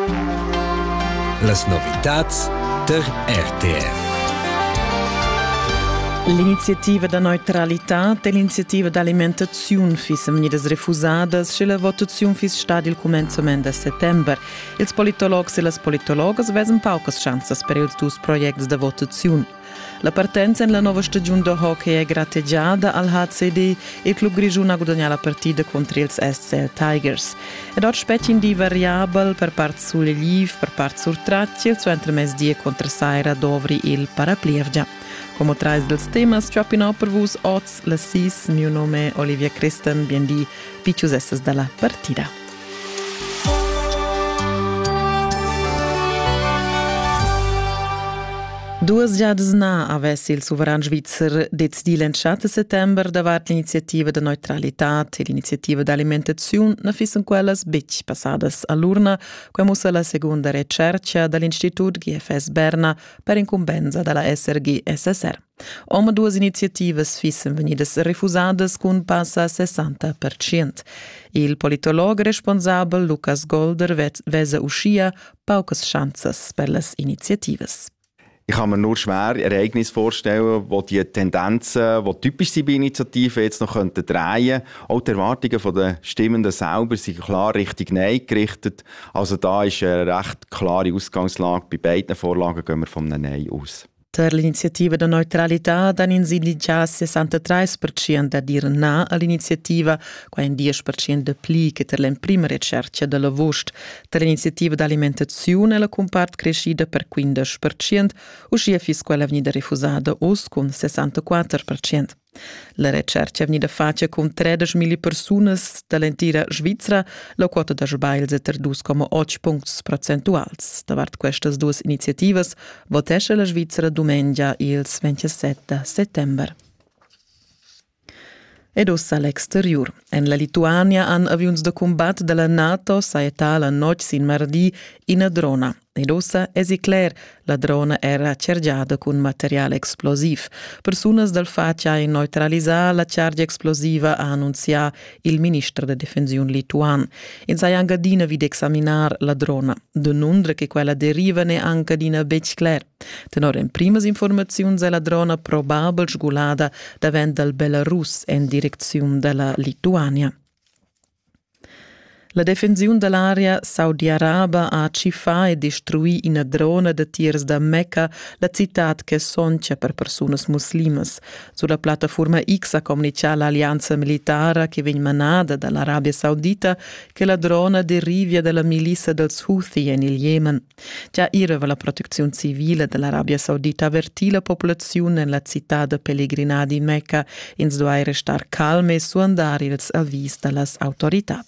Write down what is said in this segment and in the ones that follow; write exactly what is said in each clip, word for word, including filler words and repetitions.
Las novitats der R T R. L'iniziativa da neutralità e l'iniziativa d'alimentazione fissem venidas refusadas se la votazione fis stadi il començament de settember. Ils politologs e las politologas vesen paucas chances per ils dus projects de votazione. La partenza in la nuova stagione de hockey è gratteggiata al H C D e il club Grigiun ha guadagnato la partita contro ils S C L Tigers. Ed oggi specie in di variabile per parte sulle liv, per parte sur tracce, il suo entremesdì contro Saira Dovri il Paraplevgia. Come trais dels temas, ciò appena per vos oz, la sis, mio nome è Olivia Christen, bien di piccius esses dalla partita. Duas giades na avessi il sovrano svizzer decidi l'entsciat de settember davart l'iniziativa de neutralitat e l'iniziativa d'alimentazione na fissen quellas bec passadas all'urna, quemussa la seconda ricerca dall'Institut G F S Berna per incumbenza dalla S R G S S R. Ome duas iniziativas fissen venidas refusadas cun passa a sessanta per cento. Il politolog responsabel Lucas Golder vesa uscia paucas chances per las iniziativas. Ich kann mir nur schwer Ereignisse vorstellen, wo die Tendenzen, die typisch sind bei Initiativen, jetzt noch drehen könnten. Auch die Erwartungen der Stimmenden selber sind klar Richtung Nein gerichtet. Also da ist eine recht klare Ausgangslage. Bei beiden Vorlagen gehen wir von einem Nein aus. Per l'iniziativa da neutralità dan insidi già sessantatré per cento da dire na all'iniziativa, qua in dieci per cento de pli che ter l'en prima ricerca della vost. Per l'iniziativa d'alimentazione la compart crescida per quindici per cento, uscia fis quella venida refusada os con sessantaquattro per cento. La ricerca è venuta fatta con tredicimila persone dall'intera Svizzera, la quota da sbails è ter due virgola otto punti percentuali. Davart queste due iniziative, votesce la Svizzera domenica il ventisette settembre. Ed ossa all'exterior. En la Lituania han avions de combat della NATO saetà la noc in mardi in a drona. Ed ossa esi clar, la drona era cergiada con materiale explosiv. Personas del faccia in neutralizzar la charge explosiva ha annunzià il ministro de difensione lituan. In sai angadina vid examinar la drona. De nundre che quella deriva ne angadina bec clar. Tenor in primas informazioni la drona probabil sgulada davent del Belarus in direzione della Lituania. La difensione dell'area saudi-araba ha cifà e destruì in drona de tiers da Mecca la città che soncia per persone muslimes. Sulla piattaforma X ha comunicato l'alleanza militare che viene manata dall'Arabia Saudita che la drona derivia dalla milizia del Houthi in il Yemen. Già ieri la protezione civile dell'Arabia Saudita avvertì la popolazione nella città de pellegrinati di Mecca in dovere restare calme e su andare ils avvis dalle autorità.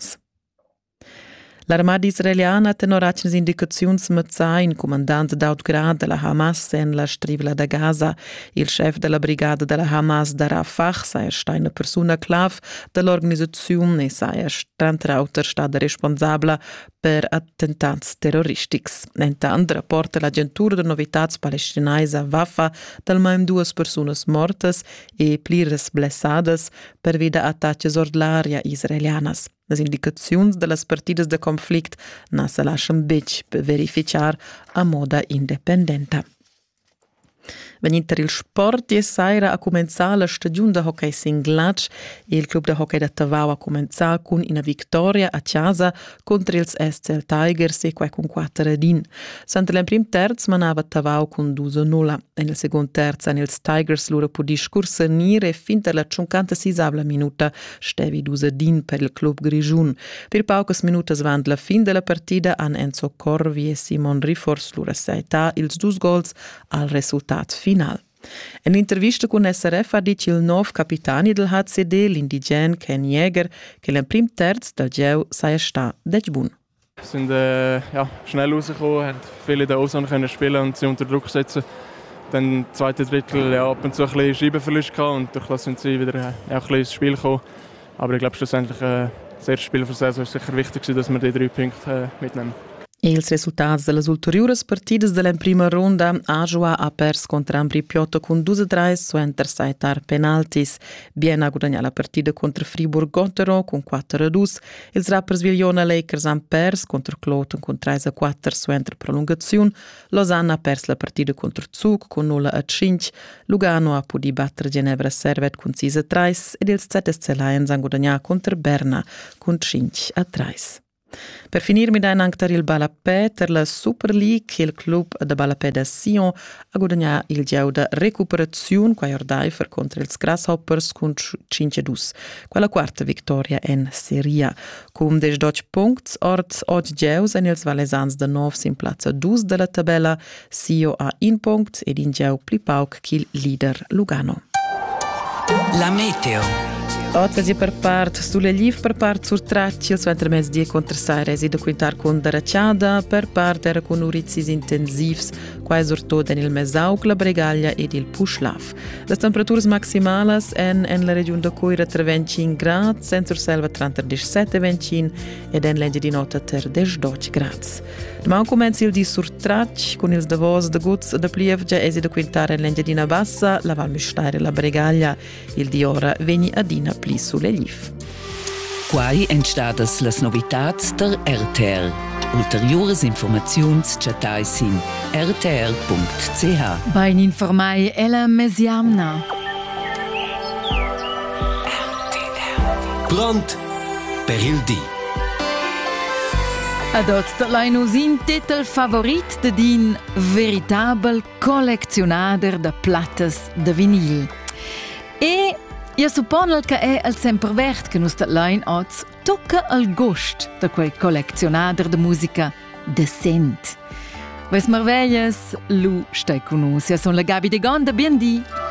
L'armata israeliana ha tenorato indicazioni mazzà in comandante d'autograd della Hamas in la strivla da Gaza. Il chef della brigata della Hamas da Rafah sei una persona clave dell'organizzazione e sei strantrauter stata responsabile per attentati terroristici. Intanto rapporta l'agentura de novitats palestinesa Wafa del maim duas personas mortas e plires blessades per vida attacchi ordinaria israelianas. Las indicazioni delle partite de conflict non si lasciano bec per verificare a moda indipendente. Venint il sport, ieri sera ha cominciato la stagione di hockey singlatsch e il club di hockey di Tavau ha cominciato con una vittoria a casa contro il S C L Tigers e qua con quattro din. Sante nel primo terzo manava Tavau con due a nulla e nel secondo terzo hanno il Tigers loro podi scorsenire e fin per la cinquantaseiesima minuta stevi due a din per il club Grigiun. Per poche minuti svant la fin della partita hanno Enzo Corvi e Simon Rifors loro saetà ils due gols al risultato final. In un'intervista con S R F ha detto il nuovo capitano del H C D, l'indigen Ken Jäger, che nel primo terzo del Geu sei sta dec bun. Wir sind äh, ja, schnell rausgekommen, haben viele in der Ozone können spielen und sie unter Druck setzen. Dann im zweiten Drittel ja, ab und zu ein bisschen Scheibenverlust gehabt und durch das sind sie wieder ja, ein bisschen ins Spiel gekommen. Aber ich glaube schlussendlich äh, das erste Spiel für die Saison ist sicher wichtig, dass wir die drei Punkte äh, mitnehmen. E ils resultats de las ulteriores partidas de la prima ronda, Ajoa ha pers contra Ambri Piotta con due a tre suenter saitar penaltis. Bien ha guadagnato la partida contra Fribourg-Gottero con quattro a due. Ils rappers Villona Lakers han pers contra Cloten con tre a quattro suenter prolungazione. Lausanne ha pers la partida contra Zug con null a cinque. Lugano ha pudi battere Ginevra Servet con sei a tre ed ils Z S C Lions han guadagnato contra Berna con cinque a tre. Per finir mi dain anche il Balapè per la Super League, il club de Balapè de Sion ha guadagnato il geu de recuperazione qua Jordaifer contro ils Grasshoppers con cinque a due. Quella quarta vittoria in Serie. Con dodici punti, ort oggi geus en ils valesans de Novs in piazza due della tabella, Sio ha un punto ed in geu pli pauc che il leader Lugano. La meteo. Oggi si per part sulle liv per part sur tracci il suenter mes die contra sai resi da quintar con daracciada per part era con urizis intensivs quai surtot en il mesaug la bregaglia ed il pushlaf. Las temperaturas maximales en en la region de Coira tra venticinque grad, sensor selva trenta diciassette venticinque ed en legge di nota ter dodici grad. Domani comenzi il di sur tracci con ils davos de guts de plievgia esi da quintar en legge di bassa, la val müstaire la bregaglia, il di ora veni adina pli sulle liv. Quai entstadas las novitats der R T R. Ulteriores informaziuns chatais in r t r punct c h. Bain informai ella mesiamna. R T R. Pront per il di. Adot l'hainus in titel favorit de din veritabel colleccionader de plattes de vinil. E io supponel che è al sempre vert che nus lein oz tocca al gust de quel colleccionader de musica decent. Ves merveglias, lu stai con nus. Ja son la Gabi de Gonda, bien di.